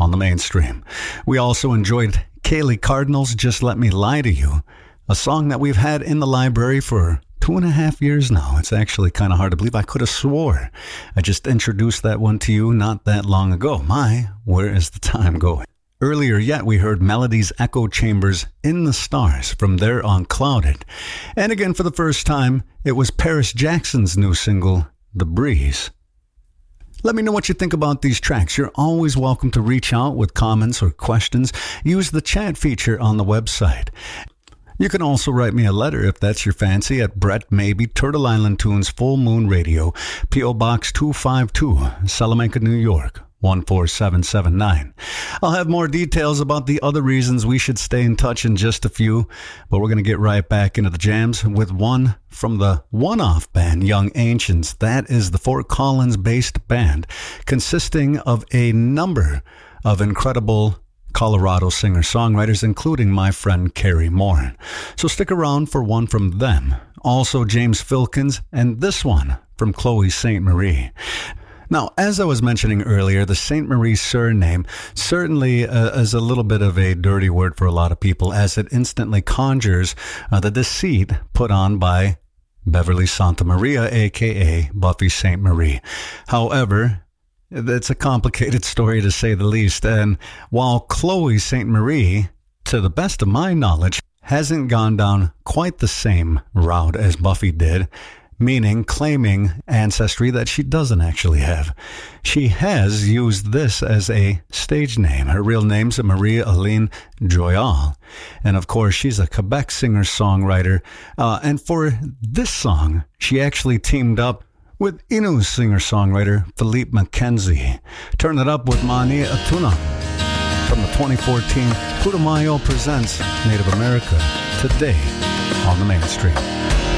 on the mainstream. We also enjoyed Kaylee Cardinal's Just Let Me Lie to You, a song that we've had in the library for 2.5 years now. It's actually kind of hard to believe. I could have swore I just introduced that one to you not that long ago. Where is the time going? Earlier yet, we heard Melody's Echo Chambers in the Stars from their Unclouded. And again, for the first time, it was Paris Jackson's new single, The Breeze. Let me know what you think about these tracks. You're always welcome to reach out with comments or questions. Use the chat feature on the website. You can also write me a letter if that's your fancy at Brett Maybe, Turtle Island Tunes, Full Moon Radio, P.O. Box 252, Salamanca, New York, 14779. I'll have more details about the other reasons we should stay in touch in just a few, but we're going to get right back into the jams with one from the one-off band Young Ancients. That is the Fort Collins-based band consisting of a number of incredible Colorado singer-songwriters, including my friend Carrie Moore. So stick around for one from them. Also James Filkins, and this one from Chloe St. Marie. Now, as I was mentioning earlier, the St. Marie surname certainly is a little bit of a dirty word for a lot of people, as it instantly conjures the deceit put on by Beverly Santa Maria, a.k.a. Buffy St. Marie. However, it's a complicated story to say the least, and while Chloe St. Marie, to the best of my knowledge, hasn't gone down quite the same route as Buffy did, meaning claiming ancestry that she doesn't actually have. She has used this as a stage name. Her real name's Marie-Aline Joyal. And of course, she's a Quebec singer-songwriter. And for this song, she actually teamed up with Innu singer-songwriter Philippe Mackenzie. Turn it up with Mani Atuna from the 2014 Putumayo Presents Native America today on the mainstream.